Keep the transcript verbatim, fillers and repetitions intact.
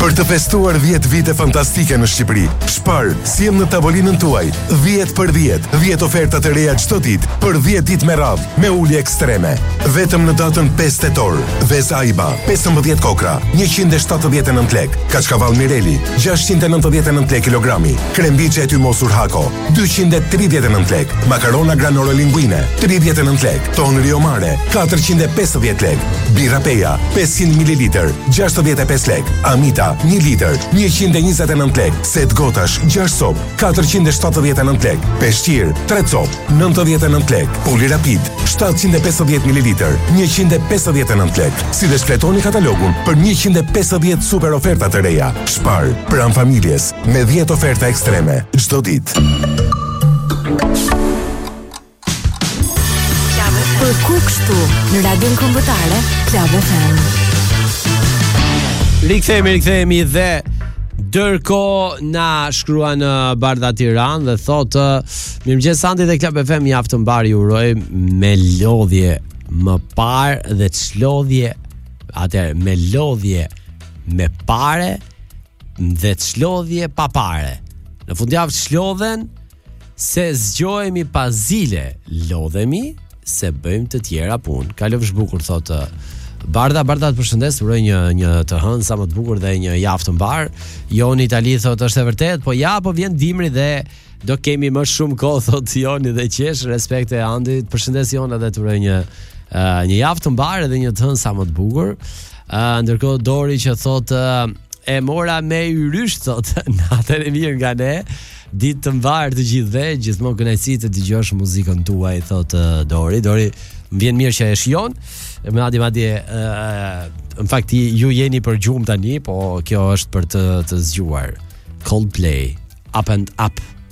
Për të festuar dhjetë vite fantastike në Shqipëri, Spar sjell në tavolinën tuaj dhjetë për dhjetë, dhjetë oferta të reja çdo ditë për dhjetë ditë me radhë, me ulje ekstreme. Vetëm në datën pesë tetor, Vez Aiba, pesëmbëdhjetë kokra, njëqind e shtatëdhjetë e nëntë lekë, Kaçkavall Mireli, gjashtëqind e nëntëdhjetë e nëntë lekë kilogrami, krembiçe e tymosur Hako, dyqind e tridhjetë e nëntë lekë, makarona granolo linguine, tridhjetë e nëntë lekë, ton Rio Mare, katërqind e pesëdhjetë lekë, birra Peja, pesëqind mililitër, gjashtëdhjetë e pesë lekë, Amita, një litër, njëqind e njëzet e nëntë lekë, set gotash, gjashtë cop, katërqind e shtatëdhjetë e nëntë lekë, peshqir, tre cop, nëntëdhjetë e nëntë lekë, puli rapid, shtatëqind e pesëdhjetë mililitër, njëqind e pesëdhjetë e nëntë lekë. Si dhe shfletoni katalogun për njëqind e pesëdhjetë super oferta të reja. Spar, pranë familjes, me dhjetë oferta ekstreme, çdo ditë. Për ku kështu në radion kombëtare Club F M. Rikthehemi, rikthehemi dhe ndërkohë na shkruan në Bardha Tiranë dhe thotë mirëmëngjes Sandi dhe Club F M, javë të mbar ju uroj me lodhje më parë dhe çlodhje, atëherë me lodhje me pare dhe çlodhje pa pare. Në fundjavë çlodhen se zgjohemi pa zile, lodhemi se bëjmë të tjera punë. Kalofsh bukur thotë Bardha, Bardha të përshëndes, uroj një një të hënë sa më të bukur dhe një javë të mbar. Joni Itali thotë është e vërtet, po ja, po vjen dimri dhe do kemi më shumë kohë, thotë Joni dhe qesh, respekt e Andi. Të përshëndes Joni dhe të uroj një uh, një javë të mbar dhe një të hënë sa më të bukur. Uh, ndërkohë Dori që thotë uh, e mora me yrysh, thotë natën e mirë nga ne. Ditë të mbar të gjithëve, gjithmonë kënaqësi të dëgjosh muzikën tuaj, thotë uh, Dori. Dori, më vjen mirë që e shijon. Madje madje uh, në fakt ju jeni për gjumë tani, po kjo është për të të zgjuar. Coldplay, Up and Up.